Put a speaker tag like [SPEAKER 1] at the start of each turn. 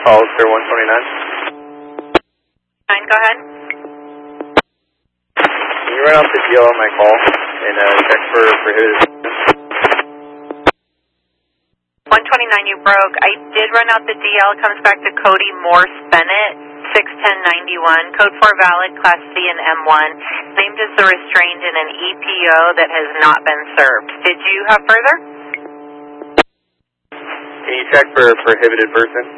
[SPEAKER 1] call sir 129.
[SPEAKER 2] Fine, go ahead.
[SPEAKER 1] Can you run out the DL on my call and check for prohibited?
[SPEAKER 2] 129, you broke. I did run out the DL. It comes back to Cody Morse Bennett, 61091, code 4 valid, class C and M1, named as the restrained in an EPO that has not been served. Did you have further?
[SPEAKER 1] Can you check for a prohibited person?